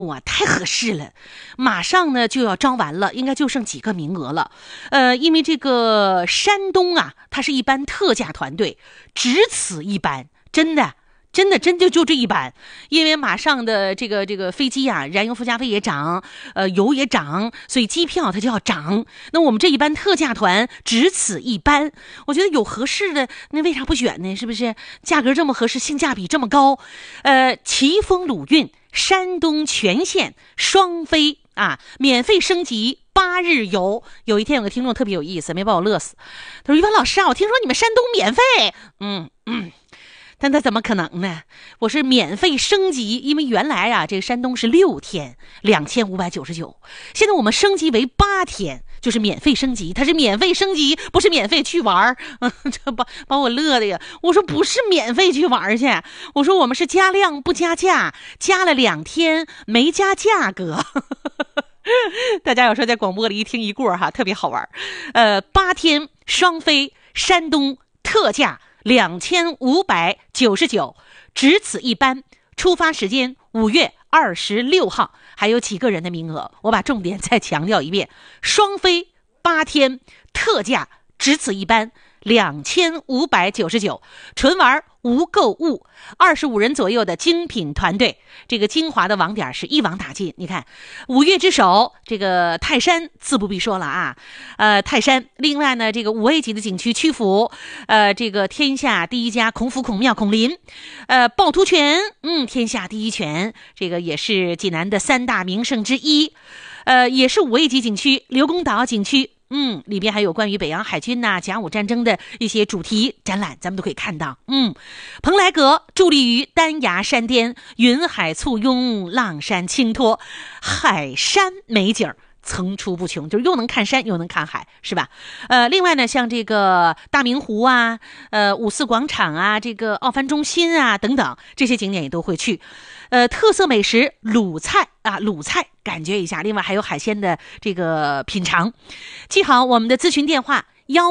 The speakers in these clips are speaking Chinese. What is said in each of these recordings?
哇，太合适了！马上呢就要招完了，应该就剩几个名额了。因为这个山东啊，它是一班特价团队，只此一班，真的就这一班。因为马上的这个飞机啊，燃油附加费也涨，油也涨，所以机票它就要涨。那我们这一班特价团只此一班，我觉得有合适的，那为啥不选呢？是不是？价格这么合适，性价比这么高，奇峰鲁韵。山东全线双飞啊，免费升级8日游。有一天有个听众特别有意思，没把我乐死。他说：“于凡老师啊，我听说你们山东免费。”但他怎么可能呢？我是免费升级，因为原来啊，这个山东是6天2599，现在我们升级为8天，就是免费升级。它是免费升级，不是免费去玩这把我乐的呀！我说不是免费去玩去，我说我们是加量不加价，加了2天没加价格。大家有时候在广播里一听一过哈，特别好玩。8天双飞山东特价2599，只此一班，出发时间5月26号，还有几个人的名额。我把重点再强调一遍，双飞8天特价，只此一班2599，纯玩无购物，25人左右的精品团队，这个精华的网点是一网打尽。你看5岳之首这个泰山自不必说了啊，泰山。另外呢，这个5A级的景区曲阜，这个天下第一家孔府孔庙孔林，趵突泉，天下第一泉，这个也是济南的3大名胜之一，也是5A级景区刘公岛景区。里边还有关于北洋海军甲午战争的一些主题展览，咱们都可以看到。蓬莱阁伫立于丹崖山巅，云海簇拥，浪山清脱，海山美景层出不穷，就是又能看山又能看海，是吧？另外呢，像这个大明湖啊，五四广场啊，这个奥帆中心啊等等，这些景点也都会去。特色美食鲁菜感觉一下，另外还有海鲜的这个品尝。记好我们的咨询电话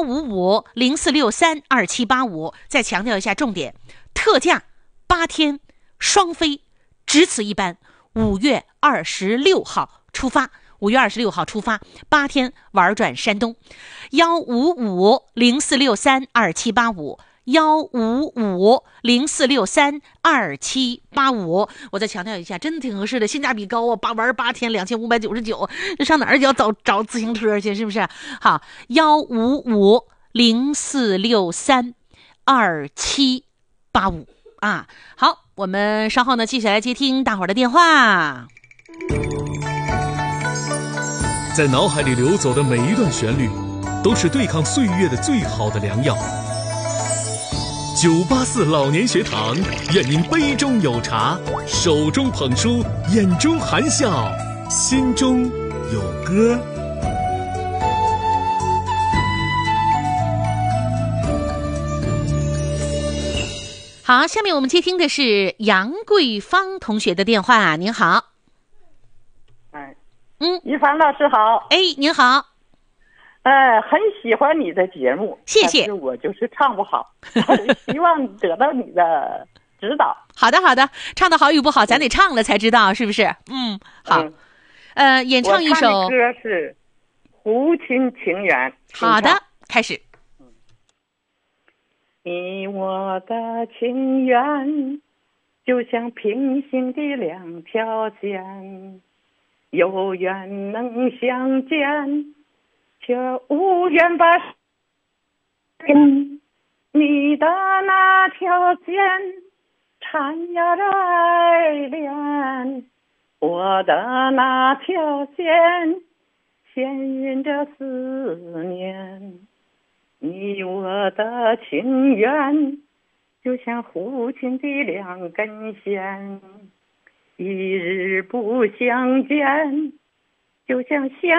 155-0463-2785，再强调一下重点，特价8天双飞，只此一班，5月26号出发，5月26号出发，8天玩转山东。155-0463-2785，155-0463-2785。我再强调一下，真的挺合适的，性价比高啊！玩8天2599，这上哪儿要找自行车去？是不是？好，155-0463-2785啊。好，我们稍后呢继续来接听大伙儿的电话。 在脑海里流走的每一段旋律，都是对抗岁月的最好的良药。984老年学堂，愿您杯中有茶，手中捧书，眼中含笑，心中有歌。 好，下面我们接听的是杨桂芳同学的电话。您好。 于凡老师好。 您好。 很喜欢你的节目， 谢谢。 但是我就是唱不好，希望得到你的指导。 好的，唱的好与不好，咱得唱了才知道，是不是？好。演唱一首。 我唱的歌是《胡琴情缘》。 好的，开始。 你我的情缘，就像平行的2条线，有缘能相见，却无缘把你的那条线缠呀着爱恋，我的那条线牵引着思念。你我的情缘，就像胡琴的2根弦，一日不相见，就像相